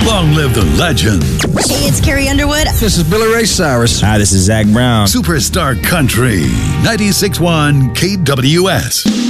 Long live the legend. Hey, it's Carrie Underwood. This is Billy Ray Cyrus. Hi, this is Zach Brown. Superstar Country. 96.1 KWS.